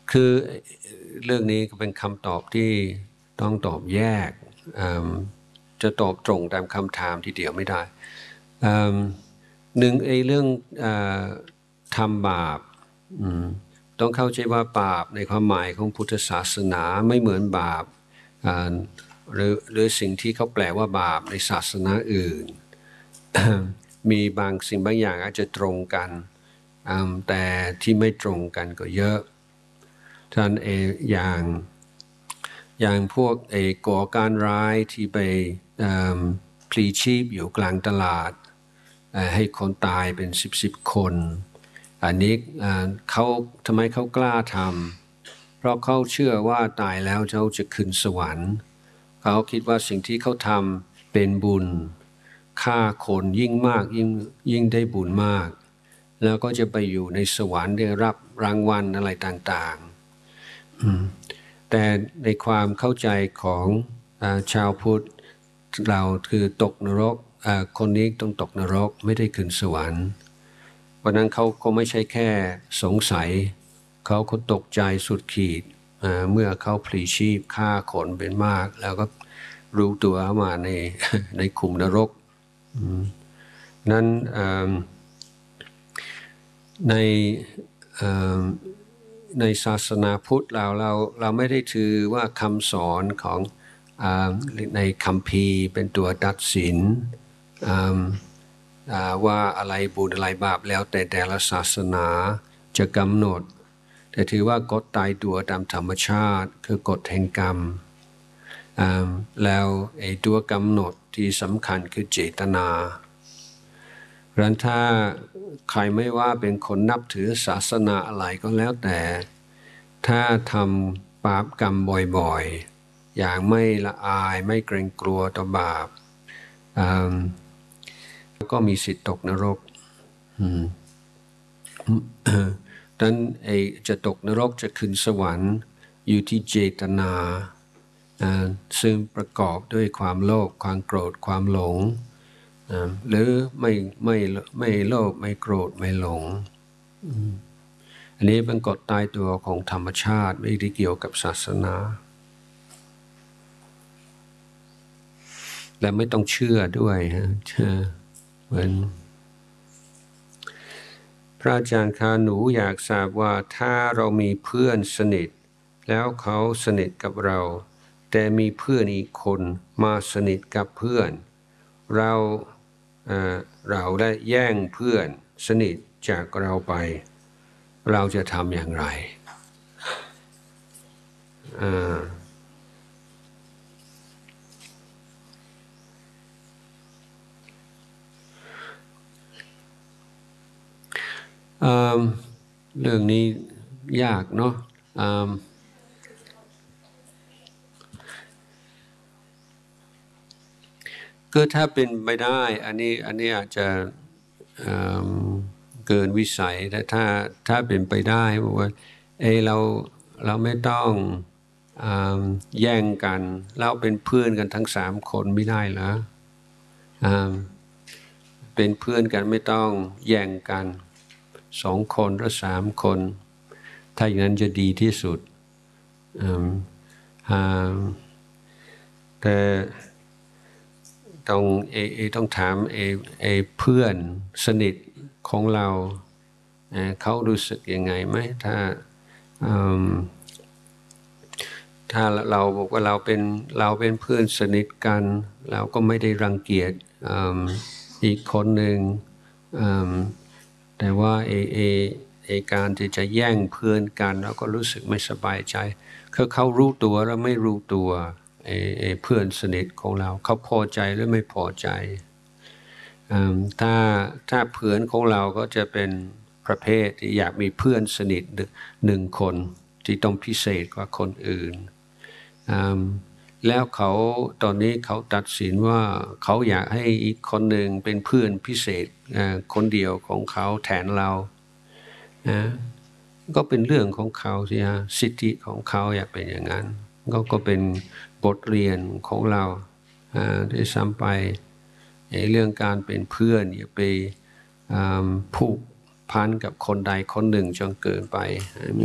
คือเรื่องนี้ก็เป็นคำตอบที่ต้องตอบแยกจะตอบตรงตามคำถามที่เดียวไม่ได้หนึ่งเรื่องทำบาปต้องเข้าใจว่าบาปในความหมายของพุทธศาสนาไม่เหมือนบาปหรือสิ่งที่เขาแปลว่าบาปในศาสนาอื่น มีบางสิ่งบางอย่างอาจจะตรงกันแต่ที่ไม่ตรงกันก็เยอะท่านอย่างพวกก่อการร้ายที่ไปพลีชีพอยู่กลางตลาดให้คนตายเป็นสิบคนอันนี้เขาทำไมเขากล้าทำเพราะเขาเชื่อว่าตายแล้วเขาจะขึ้นสวรรค์เขาคิดว่าสิ่งที่เขาทำเป็นบุญฆ่าคนยิ่งมากยิ่งได้บุญมากแล้วก็จะไปอยู่ในสวรรค์ได้รับรางวัลอะไรต่างๆแต่ในความเข้าใจของชาวพุทธเราคือตกนรกคนนี้ต้องตกนรกไม่ได้ขึ้นสวรรค์เพราะนั้นเขาก็ไม่ใช่แค่สงสัยเขาก็ตกใจสุดขีดเมื่อเขาพลีชีพฆ่าคนเป็นมากแล้วก็รู้ตัวมาในขุมนรกนั้นในศาสนาพุทธเราไม่ได้ถือว่าคำสอนของในคัมภีร์เป็นตัวตัดสินว่าอะไรบุญอะไรบาปแล้วแต่ละศาสนาจะกำหนดแต่ถือว่ากฎตายตัวตามธรรมชาติคือกฎแห่งกรรมแล้วตัวกำหนดที่สำคัญคือเจตนาเพราะฉะนั้นถ้าใครไม่ว่าเป็นคนนับถือศาสนาอะไรก็แล้วแต่ถ้าทำบาปกรรมบ่อยๆอย่างไม่ละอายไม่เกรงกลัวต่อบาปก็มีสิทธิ์ตกนรกดังนั้นจะตกนรกจะขึ้นสวรรค์อยู่ที่เจตนาซึ่งประกอบด้วยความโลภความโกรธความหลงหรือไม่โลภไม่โกรธไม่หลงอันนี้เป็นกฎตายตัวของธรรมชาติไม่ได้เกี่ยวกับศาสนาและไม่ต้องเชื่อด้วยเหมือนพระอาจารย์คะหนูอยากทราบว่าถ้าเรามีเพื่อนสนิทแล้วเขาสนิทกับเราแต่มีเพื่อนอีกคนมาสนิทกับเพื่อนเราได้แย่งเพื่อนสนิทจากเราไปเราจะทำอย่างไรเรื่องนี้ยากเนาะก็ถ้าเป็นไปได้อันนี้อาจจะเกินวิสัยแต่ถ้าเป็นไปได้บอกว่าเราไม่ต้องแย่งกันเราเป็นเพื่อนกันทั้ง3 คนไม่ได้เหรอเป็นเพื่อนกันไม่ต้องแย่งกัน2 คนหรือ3 คนถ้าอย่างนั้นจะดีที่สุดแต่ต้องถามเพื่อนสนิทของเราเขารู้สึกยังไงไหมถ้าเราบอกว่าเราเป็นเพื่อนสนิทกันเราก็ไม่ได้รังเกียจอีกคนหนึ่งแต่ว่าการที่จะแย่งเพื่อนกันเราก็รู้สึกไม่สบายใจคือเขารู้ตัวแล้วไม่รู้ตัวเพื่อนสนิทของเราเขาพอใจหรือไม่พอใจถ้าเพื่อนของเราก็จะเป็นประเภทที่อยากมีเพื่อนสนิท1 คนที่ต้องพิเศษกว่าคนอื่นแล้วตอนนี้เขาตัดสินว่าเขาอยากให้อีกคนหนึ่งเป็นเพื่อนพิเศษคนเดียวของเขาแทนเราก็เป็นเรื่องของเขาสิฮะสิทธิของเขาอยากเป็นอย่างนั้นก็เป็นบทเรียนของเราได้ซ้ำไปเรื่องการเป็นเพื่อนอย่าไปผูกพันกับคนใดคนหนึ่งจนเกินไป